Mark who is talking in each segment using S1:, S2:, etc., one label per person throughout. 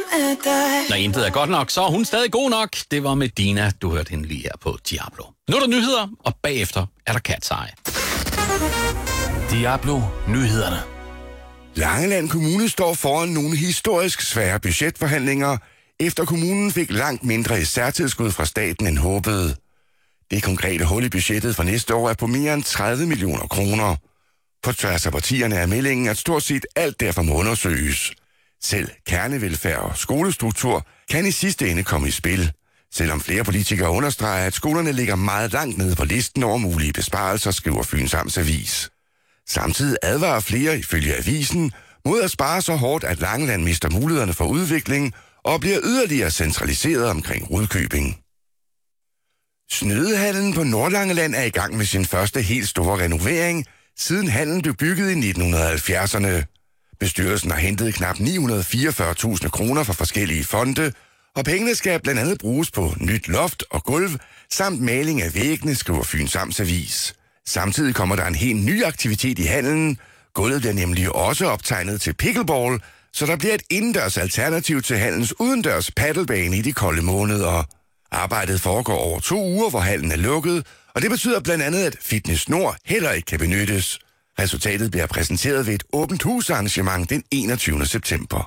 S1: med dig.
S2: Når intet er godt nok, så er hun stadig god nok. Det var med Dina, du hørte hende lige her på Diablo. Nu er der nyheder, og bagefter er der Cat's Eye.
S3: Diablo Nyhederne.
S4: Langeland Kommune står foran nogle historisk svære budgetforhandlinger, efter kommunen fik langt mindre i særtilskud fra staten end håbede. Det konkrete hul i budgettet for næste år er på mere end 30 millioner kroner. På tværs af partierne er meldingen, at stort set alt derfor må undersøges. Selv kernevelfærd og skolestruktur kan i sidste ende komme i spil. Selvom flere politikere understreger, at skolerne ligger meget langt nede på listen over mulige besparelser, skriver Fyns Amts Avis. Samtidig advarer flere ifølge avisen mod at spare så hårdt, at Langeland mister mulighederne for udvikling og bliver yderligere centraliseret omkring Rudkøbing. Snydehallen på Nordlangeland er i gang med sin første helt store renovering, siden hallen blev bygget i 1970'erne. Bestyrelsen har hentet knap 944.000 kroner fra forskellige fonde, og pengene skal blandt andet bruges på nyt loft og gulv, samt maling af væggene, skriver Fyns Amts Avis. Samtidig kommer der en helt ny aktivitet i hallen. Gulvet bliver nemlig også optegnet til pickleball, så der bliver et indendørs alternativ til hallens udendørs paddlebane i de kolde måneder. Arbejdet foregår over 2 uger, hvor hallen er lukket, og det betyder blandt andet, at Fitness Nord heller ikke kan benyttes. Resultatet bliver præsenteret ved et åbent husarrangement den 21. september.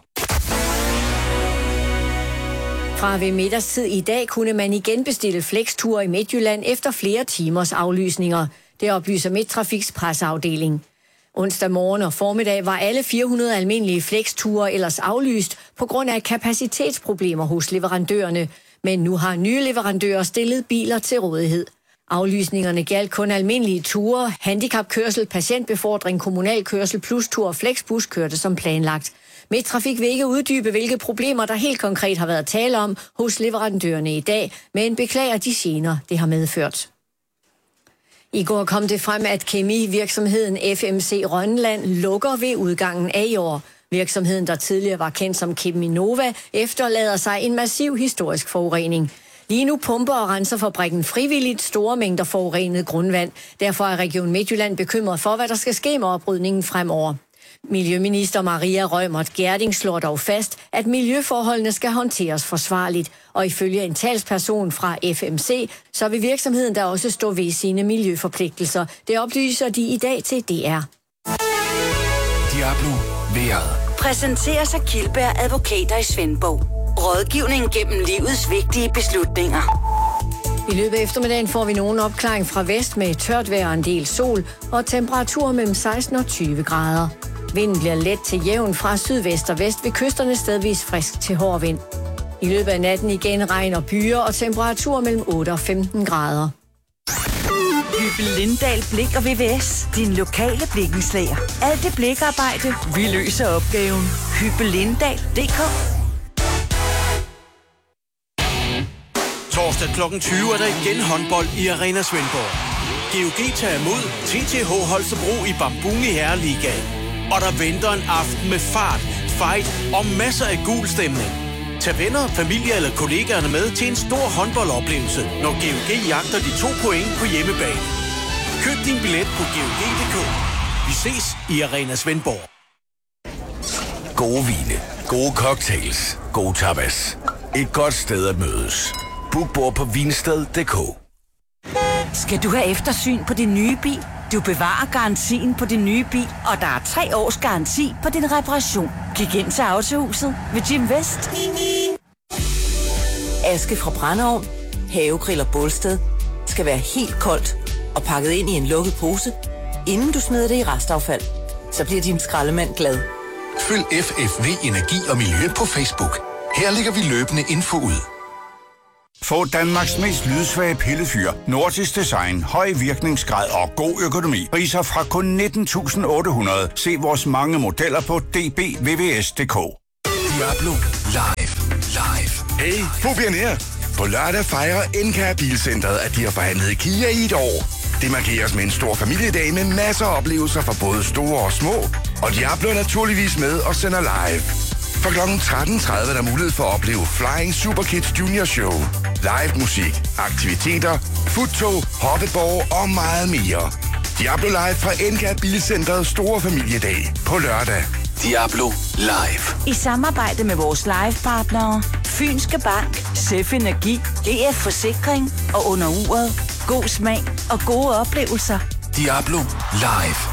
S5: Fra ved middagstid i dag kunne man igen bestille flexture i Midtjylland efter flere timers aflysninger. Det oplyser Midttrafiks presseafdeling. Onsdag morgen og formiddag var alle 400 almindelige flexture ellers aflyst på grund af kapacitetsproblemer hos leverandørerne. Men nu har nye leverandører stillet biler til rådighed. Aflysningerne galt kun almindelige ture, handicapkørsel, patientbefordring, kommunalkørsel plus tur og flexbus kørte som planlagt. Midttrafik vil ikke uddybe, hvilke problemer der helt konkret har været tale om hos leverandørerne i dag, men beklager de gener, det har medført. I går kom det frem, at kemivirksomheden FMC Rønland lukker ved udgangen af i år. Virksomheden, der tidligere var kendt som Cheminova, efterlader sig en massiv historisk forurening. Lige nu pumper og renser fabrikken frivilligt store mængder forurenet grundvand. Derfor er Region Midtjylland bekymret for, hvad der skal ske med oprydningen fremover. Miljøminister Maria Reumert Gjerding slår dog fast, at miljøforholdene skal håndteres forsvarligt. Og ifølge en talsperson fra FMC, så vil virksomheden der også stå ved sine miljøforpligtelser. Det oplyser de i dag til DR.
S3: Diablo Vejret.
S6: Præsenterer sig Kildberg Advokater i Svendborg. Rådgivning gennem livets vigtige beslutninger.
S5: I løbet af eftermiddagen får vi nogen opklaring fra vest med tørt vejr og en del sol og temperaturer mellem 16 og 20 grader. Vinden bliver let til jævn fra sydvest og vest ved kysterne stedvis frisk til hård vind. I løbet af natten igen regn og byer og temperaturer mellem 8 og 15 grader.
S6: Hyppel Lindahl Blik og VVS. Din lokale blikkenslager. Alt det blikarbejde, vi løser opgaven. Hyppellindahl.dk.
S7: Torsdag kl. 20 er der igen håndbold i Arena Svendborg. GOG tager imod TTH Holstebro i Bambuni Herreligaen. Og der venter en aften med fart, fight og masser af gul stemning. Tag venner, familie eller kollegaerne med til en stor håndboldoplevelse, når GOG jagter de 2 point på hjemmebane. Køb din billet på GOG.dk. Vi ses i Arena Svendborg.
S3: Gode vine, gode cocktails, gode tapas. Et godt sted at mødes. Book bord på vinsted.dk.
S6: Skal du have eftersyn på din nye bil? Du bevarer garantien på din nye bil, og der er 3 års garanti på din reparation. Kig ind til Autohuset ved Jim Vest. Aske fra brændeovn, havegrill og bålsted skal være helt koldt og pakket ind i en lukket pose, inden du smider det i restaffald. Så bliver din skraldemand glad.
S3: Følg FFV Energi og Miljø på Facebook. Her lægger vi løbende info ud.
S8: Få Danmarks mest lydsvage pillefyr, Nordisk Design, høj virkningsgrad og god økonomi. Priser fra kun 19.800. Se vores mange modeller på dbvvs.dk.
S3: Diablo Live.
S4: Hey, Fabian her. På lørdag fejrer NK Bilcentret, at de har forhandlet Kia i et år. Det markeres med en stor familiedag med masser af oplevelser for både store og små. Og Diablo er naturligvis med og sender live. For kl. 13.30 er der mulighed for at opleve Flying Super Kids Junior Show, live musik, aktiviteter, futtog, hoppeborg og meget mere. Diablo Live fra NK Bilcentrets store familiedag på lørdag.
S3: Diablo Live.
S6: I samarbejde med vores livepartnere, Fynske Bank, Sef Energi, EF Forsikring og Under Uret. God smag og gode oplevelser.
S3: Diablo Live.